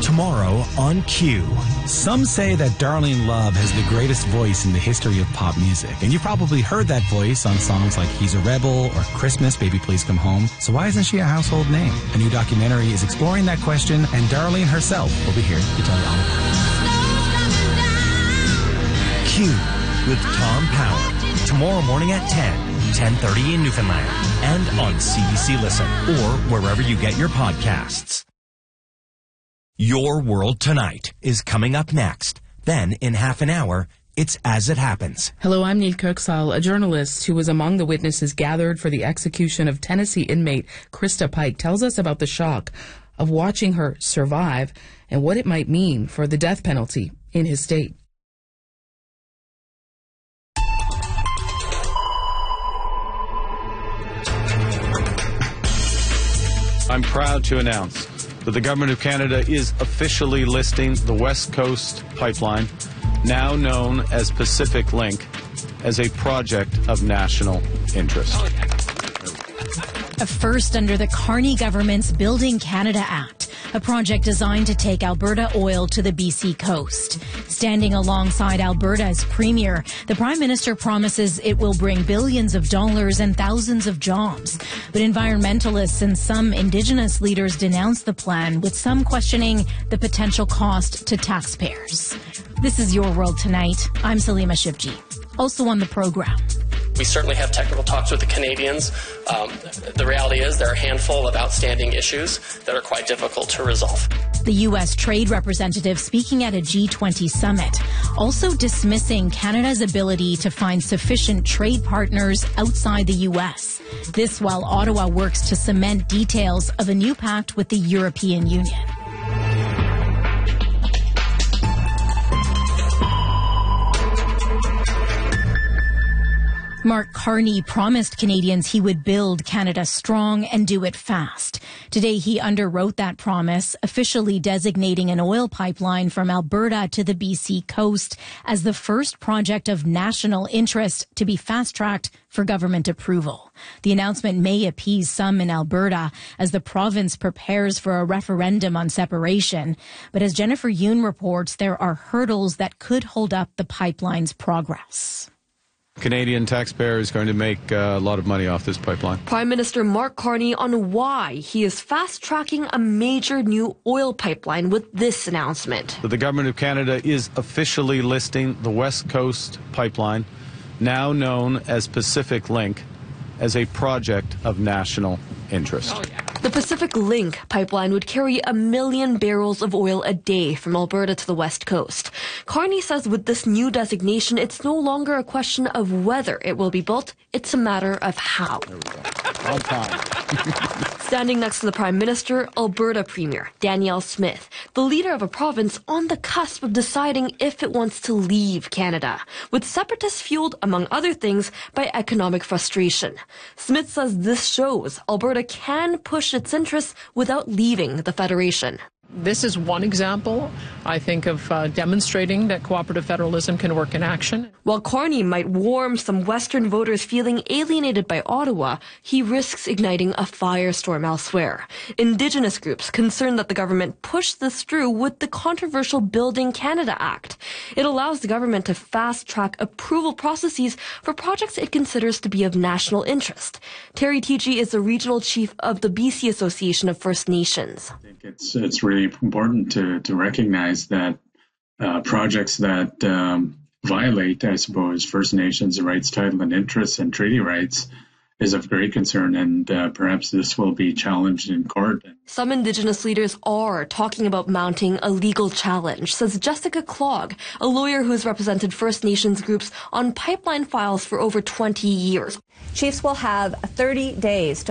Tomorrow on Q. Some say that Darlene Love has the greatest voice in the history of pop music. And you've probably heard that voice on songs like He's a Rebel or Christmas, Baby Please Come Home. So why isn't she a household name? A new documentary is exploring that question, and Darlene herself will be here to tell you all about it. Q with Tom Power. Tomorrow morning at 10:30 in Newfoundland. And on CBC Listen or wherever you get your podcasts. Your World Tonight is coming up next. Then, in half an hour, it's As It Happens. Hello, I'm Neil Kirksall, a journalist who was among the witnesses gathered for the execution of Tennessee inmate Krista Pike, tells us about the shock of watching her survive and what it might mean for the death penalty in his state. I'm proud to announce that the Government of Canada is officially listing the West Coast Pipeline, now known as Pacific Link, as a project of national interest. A first under the Carney government's Building Canada Act, a project designed to take Alberta oil to the BC coast. Standing alongside Alberta's premier, the Prime Minister promises it will bring billions of dollars and thousands of jobs. But environmentalists and some Indigenous leaders denounce the plan, with some questioning the potential cost to taxpayers. This is Your World Tonight. I'm Salima Shivji. Also on the program. We certainly have technical talks with the Canadians. The reality is there are a handful of outstanding issues that are quite difficult to resolve. The U.S. trade representative speaking at a G20 summit, also dismissing Canada's ability to find sufficient trade partners outside the U.S. This while Ottawa works to cement details of a new pact with the European Union. Mark Carney promised Canadians he would build Canada strong and do it fast. Today, he underwrote that promise, officially designating an oil pipeline from Alberta to the BC coast as the first project of national interest to be fast-tracked for government approval. The announcement may appease some in Alberta as the province prepares for a referendum on separation. But as Jennifer Yoon reports, there are hurdles that could hold up the pipeline's progress. Canadian taxpayer is going to make a lot of money off this pipeline. Prime Minister Mark Carney on why he is fast-tracking a major new oil pipeline with this announcement. The Government of Canada is officially listing the West Coast Pipeline, now known as Pacific Link, as a project of national interest. The Pacific Link pipeline would carry 1 million barrels of oil a day from Alberta to the West Coast. Carney says with this new designation, it's no longer a question of whether it will be built, it's a matter of how. On time. Standing next to the Prime Minister, Alberta Premier Danielle Smith, the leader of a province on the cusp of deciding if it wants to leave Canada, with separatists fueled, among other things, by economic frustration. Smith says this shows Alberta can push its interests without leaving the Federation. This is one example, I think, of demonstrating that cooperative federalism can work in action. While Carney might warm some Western voters feeling alienated by Ottawa, he risks igniting a firestorm elsewhere. Indigenous groups concerned that the government pushed this through with the controversial Building Canada Act. It allows the government to fast-track approval processes for projects it considers to be of national interest. Terry Teegee is the regional chief of the BC Association of First Nations. I think it's really important to recognize that projects that violate, I suppose, First Nations rights, title and interests and treaty rights is of great concern, and perhaps this will be challenged in court. Some Indigenous leaders are talking about mounting a legal challenge, says Jessica Clogg, a lawyer who has represented First Nations groups on pipeline files for over 20 years. Chiefs will have 30 days to